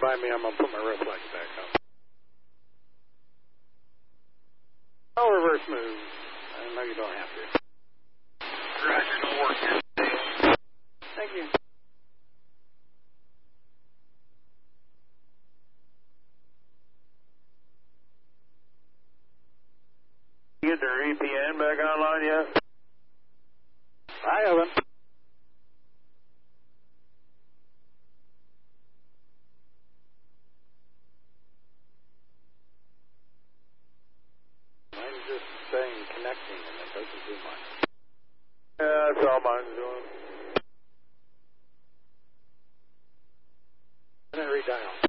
remind me I'm going to put my reflex back up. No reverse move. No, you don't have to. Roger, no work here. Thank you. Get their EPN back online yet? I haven't. Mine's just saying connecting and it doesn't do much. Yeah, that's all mine's doing. And then redial.